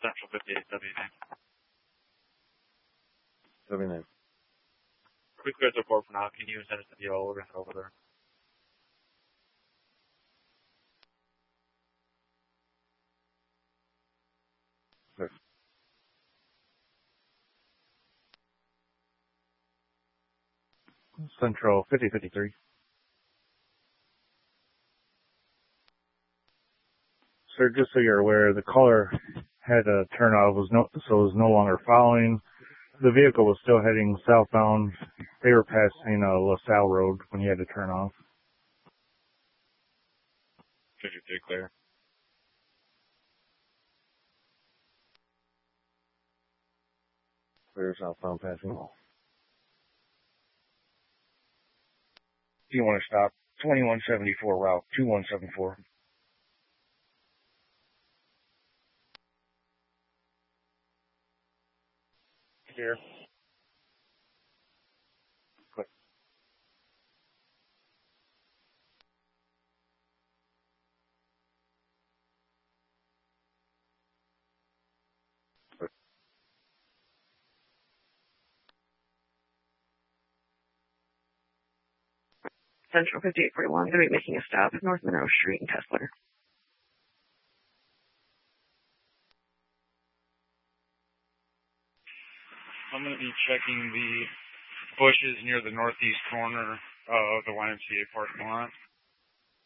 Central 58, W9. W9. We cleared the report for now. Can you send us the DL? We're going to head over there. Sure. Central 5053. Sir, just so you're aware, the caller had a turnout, so was no longer following. The vehicle was still heading southbound. They were passing LaSalle Road when he had to turn off. 53 clear. Clear southbound passing. Do you want to stop? 2174 route 2174. Here. Click. Central 5841, going to be making a stop North Monroe Street in Kessler. I'm going to be checking the bushes near the northeast corner of the YMCA parking lot.